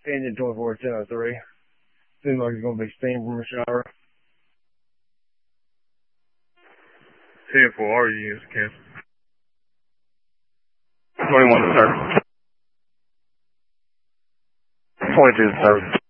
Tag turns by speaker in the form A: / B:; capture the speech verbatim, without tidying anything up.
A: Engine twenty-four ten oh three. Seems like it's going to be steam from the shower.
B: ten four, R units cancel.
C: twenty-one to service. twenty-two to service.